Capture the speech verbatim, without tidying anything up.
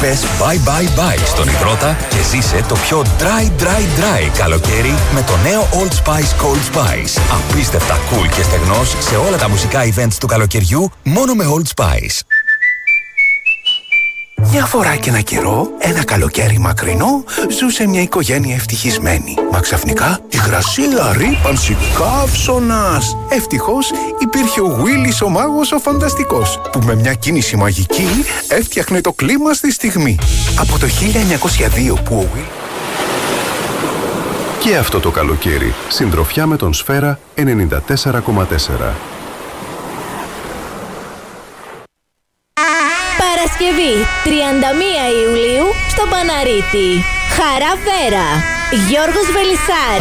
Πες bye bye bye στον υδρότα και ζήσε το πιο dry dry dry καλοκαίρι με το νέο Old Spice Cold Spice. Απίστευτα cool και στεγνός σε όλα τα μουσικά events του καλοκαιριού μόνο με Old Spice. Μια φορά και ένα καιρό, ένα καλοκαίρι μακρινό, ζούσε μια οικογένεια ευτυχισμένη. Μα ξαφνικά η γρασίλα ρύπανση καύσωνας. Ευτυχώς υπήρχε ο Βίλις ο μάγος ο φανταστικός, που με μια κίνηση μαγική έφτιαχνε το κλίμα στη στιγμή. Από το χίλια εννιακόσια δύο που ο Βίλ... Και αυτό το καλοκαίρι, συντροφιά με τον Σφαίρα ενενήντα τέσσερα κόμμα τέσσερα. Παρασκευή, τριάντα μία Ιουλίου, στο Παναρίτη. Χαρά Βέρα. Γιώργος Βελισσάρη.